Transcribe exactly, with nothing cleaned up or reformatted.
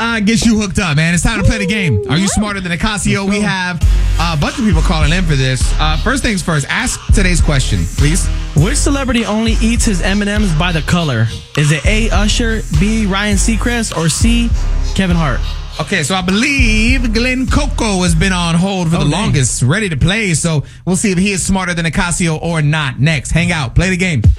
uh, gets you hooked up, man. It's time to play the game. Are you smarter than Nicasio? We have a bunch of people calling in for this. Uh, first things first, ask today's question, please. Which celebrity only eats his M and M's by the color? Is it A, Usher, B, Ryan Seacrest, or C, Kevin Hart? Okay, so I believe Glenn Coco has been on hold for Oh, the dang. longest, ready to play. So we'll see if he is smarter than Nicasio or not. Next, hang out, play the game.